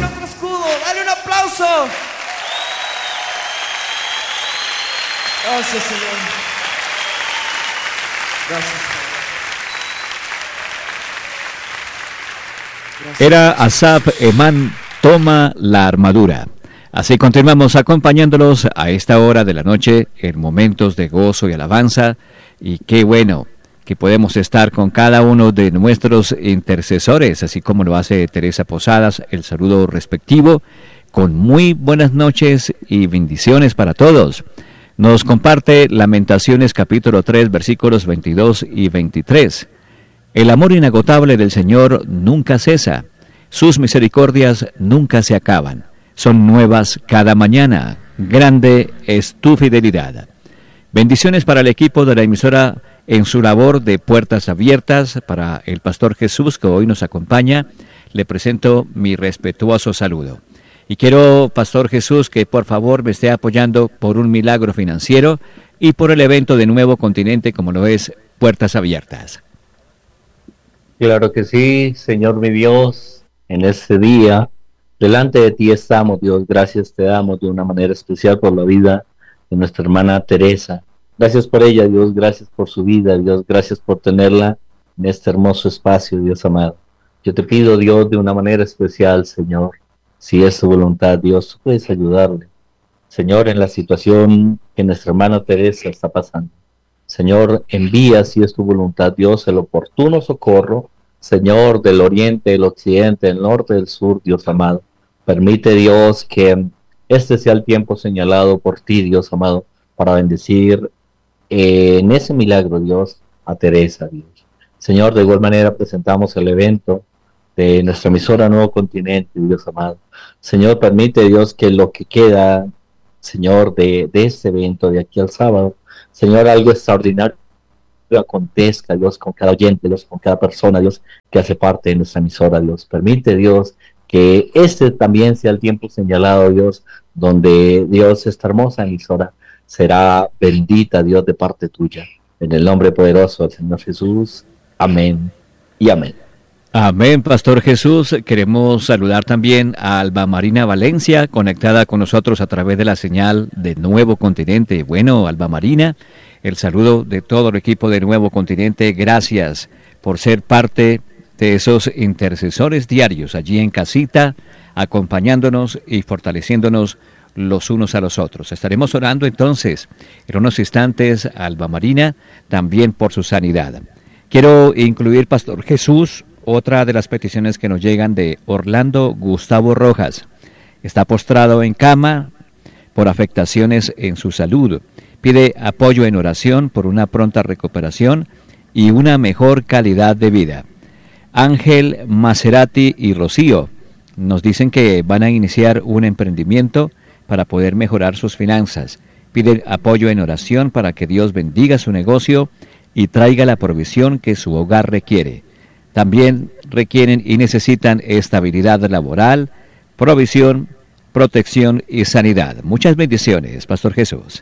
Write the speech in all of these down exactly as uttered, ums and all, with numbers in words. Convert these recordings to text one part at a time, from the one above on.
nuestro escudo. Dale un aplauso. Gracias, Señor. Gracias, Señor. Gracias. Era Asaf Eman, toma la armadura. Así continuamos acompañándolos a esta hora de la noche en momentos de gozo y alabanza. Y qué bueno que podemos estar con cada uno de nuestros intercesores, así como lo hace Teresa Posadas, el saludo respectivo, con muy buenas noches y bendiciones para todos. Nos comparte Lamentaciones capítulo tres, versículos veintidós y veintitrés. El amor inagotable del Señor nunca cesa, sus misericordias nunca se acaban, son nuevas cada mañana, grande es tu fidelidad. Bendiciones para el equipo de la emisora en su labor de puertas abiertas. Para el Pastor Jesús, que hoy nos acompaña, le presento mi respetuoso saludo. Y quiero, Pastor Jesús, que por favor me esté apoyando por un milagro financiero y por el evento de Nuevo Continente, como lo es Puertas Abiertas. Claro que sí, Señor mi Dios, en este día, delante de ti estamos, Dios, gracias te damos de una manera especial por la vida de nuestra hermana Teresa. Gracias por ella, Dios, gracias por su vida, Dios, gracias por tenerla en este hermoso espacio, Dios amado. Yo te pido, Dios, de una manera especial, Señor, si es tu voluntad, Dios, tú puedes ayudarle. Señor, en la situación que nuestra hermana Teresa está pasando. Señor, envía, si es tu voluntad, Dios, el oportuno socorro, Señor, del oriente, del occidente, del norte, del sur, Dios amado. Permite, Dios, que este sea el tiempo señalado por ti, Dios amado, para bendecir eh, en ese milagro, Dios, a Teresa, Dios. Señor, de igual manera presentamos el evento de nuestra emisora Nuevo Continente, Dios amado. Señor, permite, Dios, que lo que queda, Señor, de, de este evento, de aquí al sábado, Señor, algo extraordinario acontezca, Dios, con cada oyente, Dios, con cada persona, Dios, que hace parte de nuestra emisora, Dios. Permite, Dios, que este también sea el tiempo señalado, Dios, donde, Dios, esta hermosa emisora será bendita, Dios, de parte tuya. En el nombre poderoso del Señor Jesús. Amén y amén. Amén, Pastor Jesús. Queremos saludar también a Alba Marina Valencia, conectada con nosotros a través de la señal de Nuevo Continente. Bueno, Alba Marina, el saludo de todo el equipo de Nuevo Continente. Gracias por ser parte de esos intercesores diarios allí en casita, acompañándonos y fortaleciéndonos los unos a los otros. Estaremos orando entonces en unos instantes a Alba Marina, también por su sanidad. Quiero incluir, Pastor Jesús, otra de las peticiones que nos llegan de Orlando Gustavo Rojas. Está postrado en cama por afectaciones en su salud. Pide apoyo en oración por una pronta recuperación y una mejor calidad de vida. Ángel Maserati y Rocío nos dicen que van a iniciar un emprendimiento para poder mejorar sus finanzas. Piden apoyo en oración para que Dios bendiga su negocio y traiga la provisión que su hogar requiere. También requieren y necesitan estabilidad laboral, provisión, protección y sanidad. Muchas bendiciones, Pastor Jesús.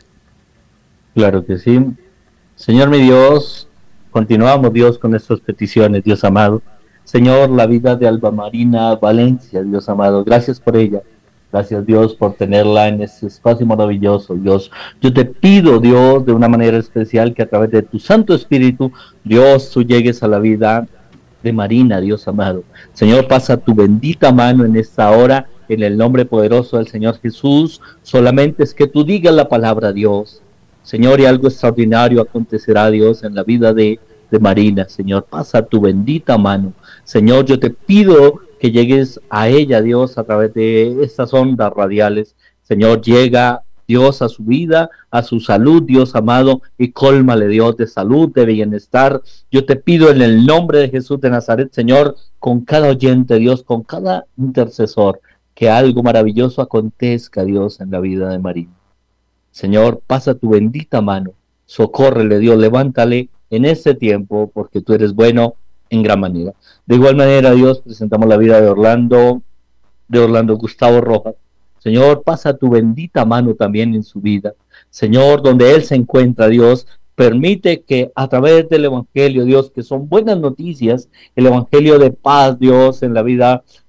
Claro que sí. Señor mi Dios, continuamos, Dios, con estas peticiones, Dios amado. Señor, la vida de Alba Marina Valencia, Dios amado, gracias por ella. Gracias, Dios, por tenerla en este espacio maravilloso, Dios. Yo te pido, Dios, de una manera especial, que a través de tu Santo Espíritu, Dios, tú llegues a la vida de Marina, Dios amado. Señor, pasa tu bendita mano en esta hora, en el nombre poderoso del Señor Jesús. Solamente es que tú digas la palabra, Dios. Señor, y algo extraordinario acontecerá, Dios, en la vida de, de Marina. Señor, pasa tu bendita mano. Señor, yo te pido que llegues a ella, Dios, a través de estas ondas radiales. Señor, llega, Dios, a su vida, a su salud, Dios amado, y cólmale, Dios, de salud, de bienestar. Yo te pido en el nombre de Jesús de Nazaret, Señor, con cada oyente, Dios, con cada intercesor, que algo maravilloso acontezca, Dios, en la vida de Marina. Señor, pasa tu bendita mano, socórrele, Dios, levántale en este tiempo, porque tú eres bueno en gran manera. De igual manera, Dios, presentamos la vida de Orlando, de Orlando Gustavo Rojas. Señor, pasa tu bendita mano también en su vida. Señor, donde él se encuentra, Dios, permite que a través del Evangelio, Dios, que son buenas noticias, el Evangelio de paz, Dios, en la vida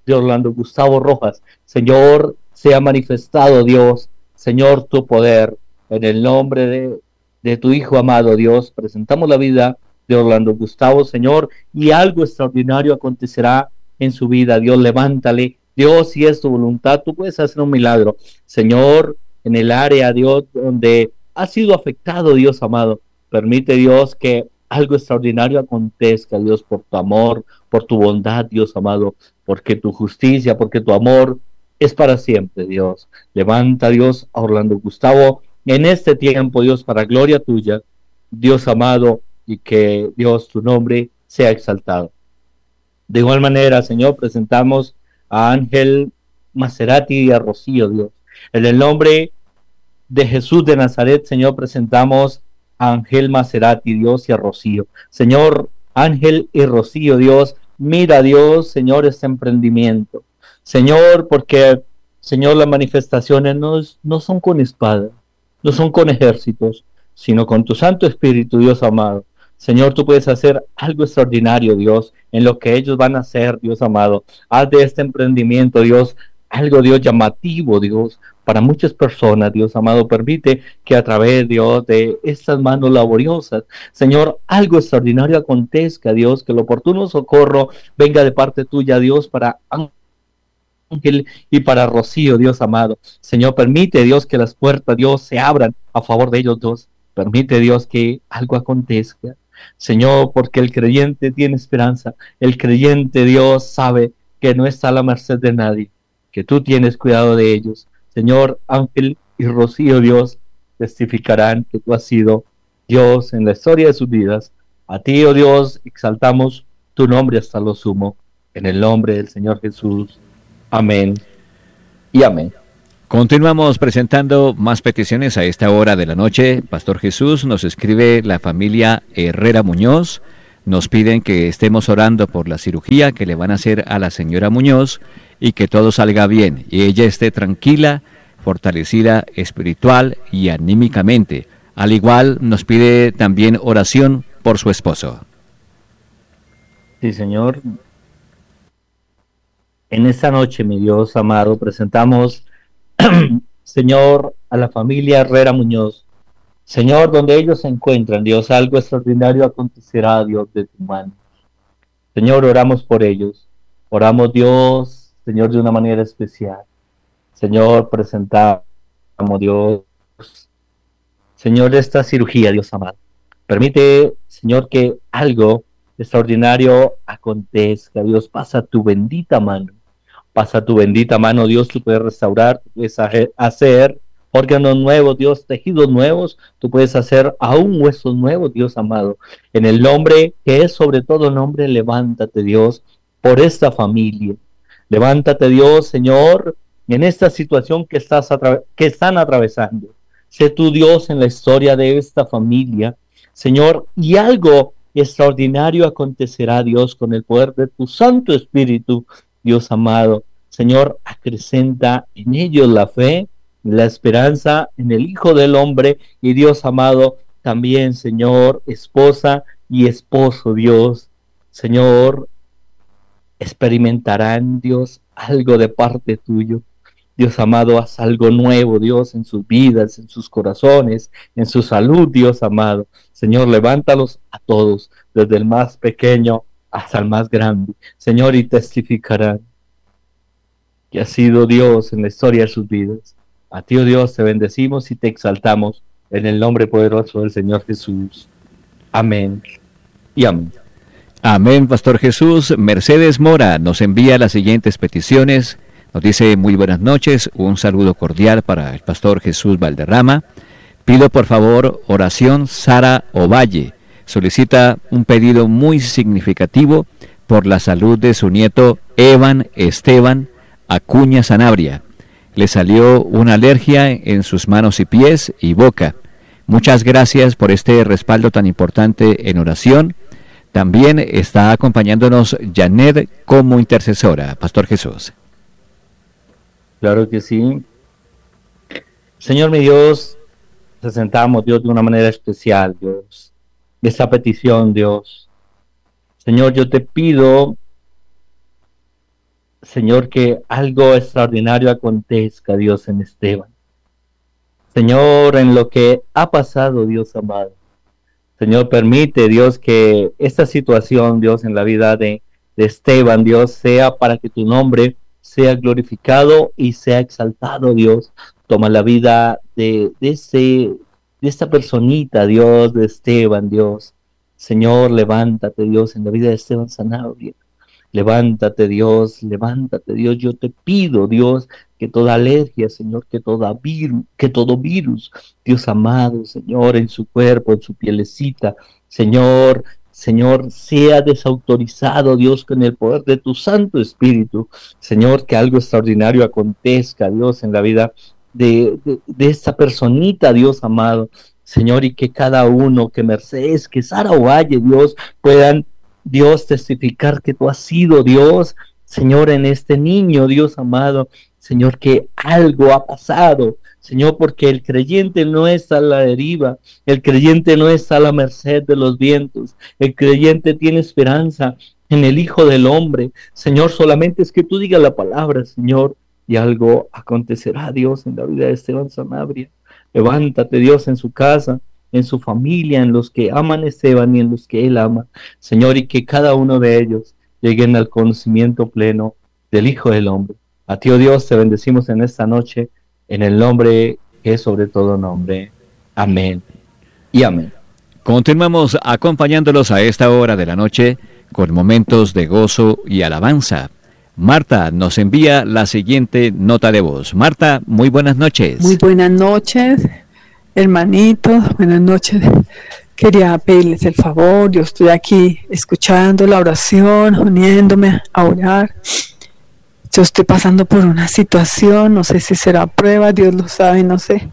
de Orlando Gustavo Rojas. Señor, sea manifestado, Dios, Señor, tu poder. En el nombre de, de tu Hijo amado, Dios, presentamos la vida de Orlando Gustavo, Señor, y algo extraordinario acontecerá en su vida. Dios, levántale. Dios, si es tu voluntad, tú puedes hacer un milagro. Señor, en el área, Dios, donde ha sido afectado, Dios amado, permite, Dios, que algo extraordinario acontezca, Dios, por tu amor, por tu bondad, Dios amado, porque tu justicia, porque tu amor es para siempre, Dios. Levanta, Dios, a Orlando Gustavo en este tiempo, Dios, para gloria tuya, Dios amado, y que, Dios, tu nombre sea exaltado. De igual manera, Señor, presentamos a Ángel Maserati y a Rocío, Dios. En el nombre de Jesús de Nazaret, Señor, presentamos a Ángel Maserati, Dios, y a Rocío. Señor, Ángel y Rocío, Dios, mira, Dios, Señor, este emprendimiento. Señor, porque, Señor, las manifestaciones no, es, no son con espada, no son con ejércitos, sino con tu Santo Espíritu, Dios amado. Señor, tú puedes hacer algo extraordinario, Dios, en lo que ellos van a hacer, Dios amado. Haz de este emprendimiento, Dios, algo, Dios, llamativo, Dios, para muchas personas, Dios amado. Permite que a través, Dios, de estas manos laboriosas, Señor, algo extraordinario acontezca, Dios, que el oportuno socorro venga de parte tuya, Dios, para Ángel y para Rocío, Dios amado. Señor, permite, Dios, que las puertas, Dios, se abran a favor de ellos dos. Permite, Dios, que algo acontezca. Señor, porque el creyente tiene esperanza. El creyente, Dios, sabe que no está a la merced de nadie, que tú tienes cuidado de ellos. Señor, Ángel y Rocío, Dios, testificarán que tú has sido Dios en la historia de sus vidas. A ti, oh Dios, exaltamos tu nombre hasta lo sumo. En el nombre del Señor Jesús. Amén y amén. Continuamos presentando más peticiones a esta hora de la noche. Pastor Jesús, nos escribe la familia Herrera Muñoz. Nos piden que estemos orando por la cirugía que le van a hacer a la señora Muñoz y que todo salga bien y ella esté tranquila, fortalecida espiritual y anímicamente. Al igual nos pide también oración por su esposo. Sí, Señor. En esta noche, mi Dios amado, presentamos, Señor, a la familia Herrera Muñoz. Señor, donde ellos se encuentran, Dios, algo extraordinario acontecerá, Dios, de tu mano. Señor, oramos por ellos. Oramos, Dios, Señor, de una manera especial. Señor, presentamos, Dios, Señor, esta cirugía, Dios amado. Permite, Señor, que algo extraordinario acontezca. Dios, pasa tu bendita mano. Pasa tu bendita mano, Dios, tú puedes restaurar, tú puedes hacer órganos nuevos, Dios, tejidos nuevos, tú puedes hacer aún huesos nuevos, Dios amado. En el nombre que es sobre todo nombre, levántate, Dios, por esta familia. Levántate, Dios, Señor, en esta situación que, estás atra- que están atravesando. Sé tú, Dios, en la historia de esta familia, Señor, y algo extraordinario acontecerá, Dios, con el poder de tu Santo Espíritu, Dios amado. Señor, acrecenta en ellos la fe, la esperanza en el Hijo del Hombre, y Dios amado, también, Señor, esposa y esposo, Dios. Señor, experimentarán, Dios, algo de parte tuyo. Dios amado, haz algo nuevo, Dios, en sus vidas, en sus corazones, en su salud, Dios amado. Señor, levántalos a todos, desde el más pequeño hasta el más grande, Señor, y testificarán que has sido Dios en la historia de sus vidas. A ti, oh Dios, te bendecimos y te exaltamos en el nombre poderoso del Señor Jesús. Amén y amén. Amén, Pastor Jesús. Mercedes Mora nos envía las siguientes peticiones. Nos dice: muy buenas noches, un saludo cordial para el Pastor Jesús Valderrama. Pido por favor oración Sara Ovalle. Solicita un pedido muy significativo por la salud de su nieto Evan Esteban Acuña Sanabria. Le salió una alergia en sus manos y pies y boca. Muchas gracias por este respaldo tan importante en oración. También está acompañándonos Janet como intercesora. Pastor Jesús. Claro que sí. Señor mi Dios, presentamos, Dios, de una manera especial, Dios, esta petición, Dios. Señor, yo te pido Señor, que algo extraordinario acontezca, Dios, en Esteban. Señor, en lo que ha pasado, Dios amado. Señor, permite, Dios, que esta situación, Dios, en la vida de, de Esteban, Dios, sea para que tu nombre sea glorificado y sea exaltado, Dios. Toma la vida de, de, ese, de esta personita, Dios, de Esteban, Dios. Señor, levántate, Dios, en la vida de Esteban Sanabria. Levántate, Dios, levántate, Dios. Yo te pido, Dios, que toda alergia, Señor, que toda virus, que todo virus, Dios amado, Señor, en su cuerpo, en su pielecita, Señor, Señor, sea desautorizado, Dios, con el poder de tu Santo Espíritu. Señor, que algo extraordinario acontezca, Dios, en la vida de, de, de esta personita, Dios amado. Señor, y que cada uno, que Mercedes, que Sara Ovalle, Dios, puedan, Dios, testificar que tú has sido Dios, Señor, en este niño, Dios amado, Señor, que algo ha pasado, Señor, porque el creyente no está a la deriva, el creyente no está a la merced de los vientos, el creyente tiene esperanza en el Hijo del Hombre, Señor, solamente es que tú digas la palabra, Señor, y algo acontecerá, Dios, en la vida de Esteban Sanabria. Levántate, Dios, en su casa, en su familia, en los que aman a Esteban y en los que él ama, Señor, y que cada uno de ellos lleguen al conocimiento pleno del Hijo del Hombre. A ti, oh Dios, te bendecimos en esta noche, en el nombre que es sobre todo nombre. Amén y amén. Continuamos acompañándolos a esta hora de la noche con momentos de gozo y alabanza. Marta nos envía la siguiente nota de voz. Marta, muy buenas noches. Muy buenas noches, hermanitos, buenas noches. Quería pedirles el favor, yo estoy aquí escuchando la oración, uniéndome a orar. Yo estoy pasando por una situación, no sé si será prueba, Dios lo sabe, no sé.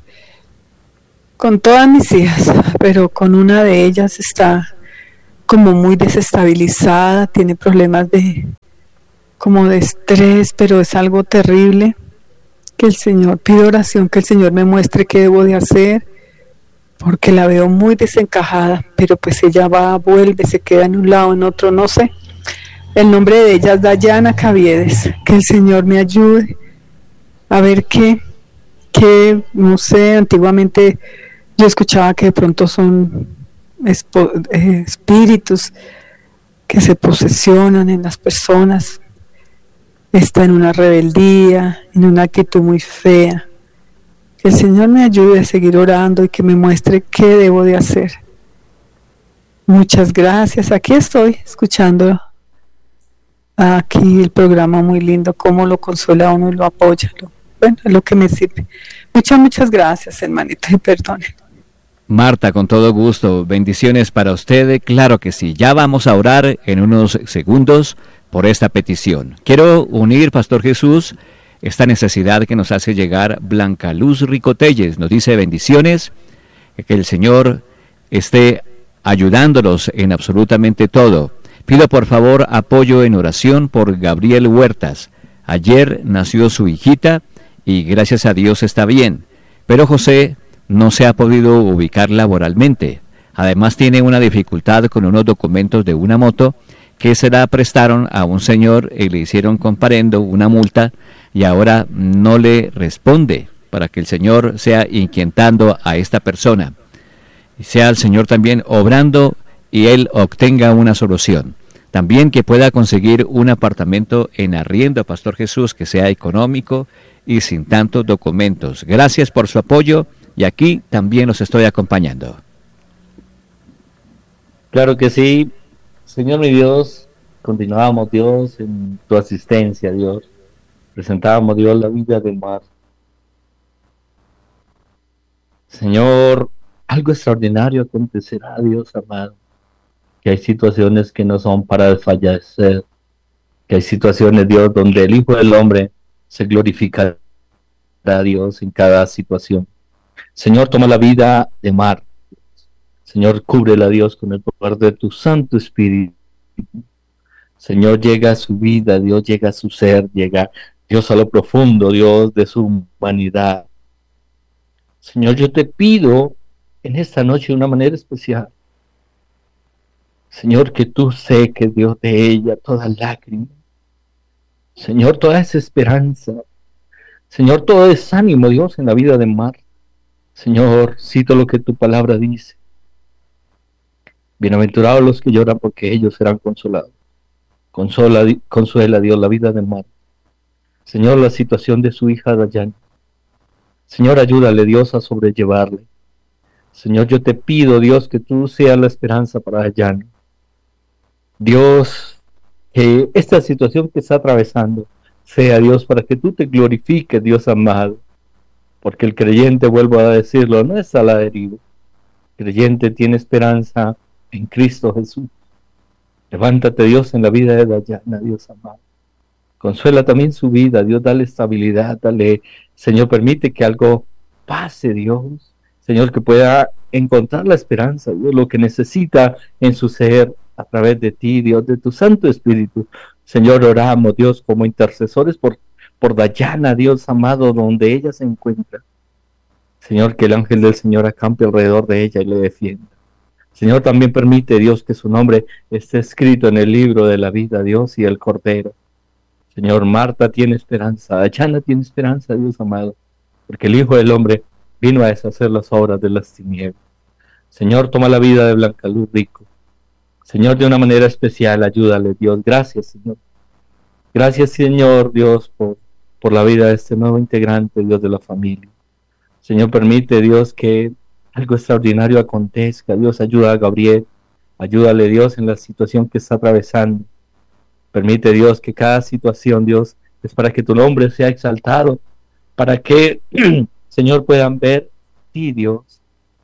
Con todas mis hijas, pero con una de ellas está como muy desestabilizada, tiene problemas de como de estrés, pero es algo terrible. Que el Señor, pido oración, que el Señor me muestre qué debo de hacer, porque la veo muy desencajada, pero pues ella va, vuelve, se queda en un lado, en otro, no sé. El nombre de ella es Dayana Caviedes. Que el Señor me ayude a ver qué, qué, no sé, antiguamente yo escuchaba que de pronto son espo, eh, espíritus que se posesionan en las personas. Está en una rebeldía, en una actitud muy fea. Que el Señor me ayude a seguir orando y que me muestre qué debo de hacer. Muchas gracias. Aquí estoy escuchando aquí el programa muy lindo, cómo lo consuela a uno y lo apoya. Bueno, es lo que me sirve. Muchas, muchas gracias, hermanito, y perdonen. Marta, con todo gusto, bendiciones para usted, claro que sí. Ya vamos a orar en unos segundos por esta petición. Quiero unir, Pastor Jesús, esta necesidad que nos hace llegar Blanca Luz Ricotelles. Nos dice bendiciones, que el Señor esté ayudándolos en absolutamente todo. Pido por favor apoyo en oración por Gabriel Huertas. Ayer nació su hijita y gracias a Dios está bien, pero José no se ha podido ubicar laboralmente. Además tiene una dificultad con unos documentos de una moto que se la prestaron a un señor y le hicieron comparendo una multa y ahora no le responde, para que el Señor sea inquietando a esta persona. Sea el Señor también obrando y él obtenga una solución. También que pueda conseguir un apartamento en arriendo, Pastor Jesús, que sea económico y sin tantos documentos. Gracias por su apoyo y aquí también los estoy acompañando. Claro que sí. Señor mi Dios, continuamos, Dios, en tu asistencia, Dios. Presentábamos, Dios, la vida de Mar. Señor, algo extraordinario acontecerá, Dios amado. Que hay situaciones que no son para desfallecer. Que hay situaciones, Dios, donde el Hijo del Hombre se glorificará, Dios, en cada situación. Señor, toma la vida de Mar. Señor, cúbrela, Dios, con el poder de tu Santo Espíritu. Señor, llega a su vida, Dios, llega a su ser, llega, Dios, a lo profundo, Dios, de su humanidad. Señor, yo te pido en esta noche de una manera especial, Señor, que tú seques, Dios, de ella toda lágrima. Señor, toda esa esperanza, Señor, todo desánimo, Dios, en la vida de Mar. Señor, cito lo que tu palabra dice. Bienaventurados los que lloran, porque ellos serán consolados. Consola, consuela, Dios, la vida de Mar. Señor, la situación de su hija Dayana. Señor, ayúdale, Dios, a sobrellevarle. Señor, yo te pido, Dios, que tú seas la esperanza para Dayana. Dios, que esta situación que está atravesando sea, Dios, para que tú te glorifiques, Dios amado. Porque el creyente, vuelvo a decirlo, no es a la deriva. El creyente tiene esperanza en Cristo Jesús. Levántate, Dios, en la vida de Dayana, Dios amado. Consuela también su vida, Dios, dale estabilidad, dale, Señor, permite que algo pase, Dios. Señor, que pueda encontrar la esperanza, Dios, lo que necesita en su ser a través de ti, Dios, de tu Santo Espíritu. Señor, oramos, Dios, como intercesores por, por Dayana, Dios amado, donde ella se encuentra. Señor, que el ángel del Señor acampe alrededor de ella y le defienda. Señor, también permite, Dios, que su nombre esté escrito en el libro de la vida, Dios, y el Cordero. Señor, Marta tiene esperanza, Dayana tiene esperanza, Dios amado, porque el Hijo del Hombre vino a deshacer las obras de las tinieblas. Señor, toma la vida de Blanca Luz Rico. Señor, de una manera especial, ayúdale, Dios. Gracias, Señor. Gracias, Señor, Dios, por, por la vida de este nuevo integrante, Dios, de la familia. Señor, permite, Dios, que algo extraordinario acontezca. Dios, ayuda a Gabriel. Ayúdale, Dios, en la situación que está atravesando. Permite, Dios, que cada situación, Dios, es para que tu nombre sea exaltado, para que, Señor, puedan ver ti, Dios.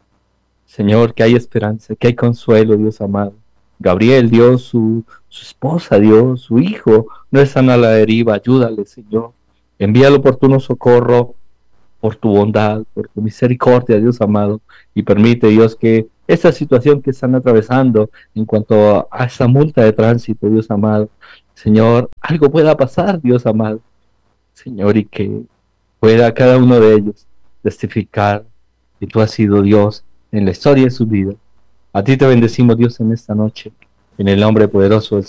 Señor, que hay esperanza, que hay consuelo, Dios amado. Gabriel, Dios, su, su esposa, Dios, su hijo, no están a la deriva. Ayúdale, Señor. Envía el oportuno socorro por tu bondad, por tu misericordia, Dios amado. Y permite, Dios, que esta situación que están atravesando en cuanto a esa multa de tránsito, Dios amado, Señor, algo pueda pasar, Dios amado. Señor, y que pueda cada uno de ellos testificar que tú has sido Dios en la historia de su vida. A ti te bendecimos, Dios, en esta noche, en el nombre poderoso del